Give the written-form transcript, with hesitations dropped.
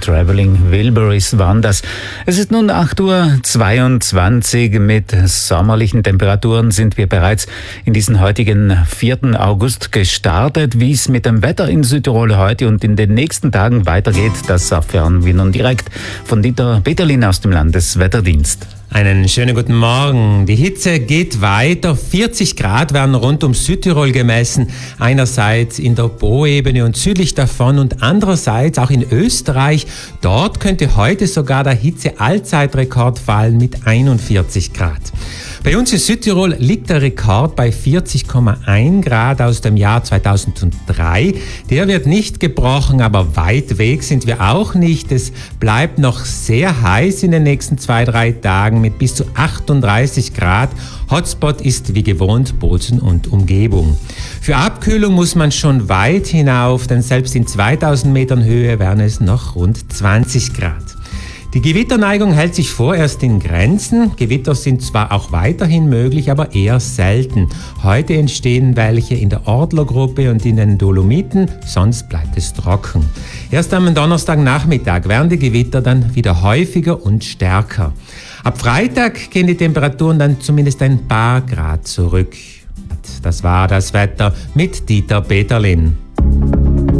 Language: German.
Traveling Wilburys waren das. Es ist nun 8:22 Uhr. Mit sommerlichen Temperaturen sind wir bereits in diesen heutigen 4. August gestartet. Wie es mit dem Wetter in Südtirol heute und in den nächsten Tagen weitergeht, das erfahren wir nun direkt von Dieter Peterlin aus dem Landeswetterdienst. Einen schönen guten Morgen. Die Hitze geht weiter. 40 Grad werden rund um Südtirol gemessen. Einerseits in der Poebene und südlich davon und andererseits auch in Österreich. Dort könnte heute sogar der Hitze-Allzeitrekord fallen mit 41 Grad. Bei uns in Südtirol liegt der Rekord bei 40,1 Grad aus dem Jahr 2003. Der wird nicht gebrochen, aber weit weg sind wir auch nicht. Es bleibt noch sehr heiß in den nächsten 2-3 Tagen mit bis zu 38 Grad. Hotspot ist wie gewohnt Bozen und Umgebung. Für Abkühlung muss man schon weit hinauf, denn selbst in 2000 Metern Höhe wären es noch rund 20 Grad. Die Gewitterneigung hält sich vorerst in Grenzen. Gewitter sind zwar auch weiterhin möglich, aber eher selten. Heute entstehen welche in der Ortlergruppe und in den Dolomiten, sonst bleibt es trocken. Erst am Donnerstagnachmittag werden die Gewitter dann wieder häufiger und stärker. Ab Freitag gehen die Temperaturen dann zumindest ein paar Grad zurück. Das war das Wetter mit Dieter Peterlin.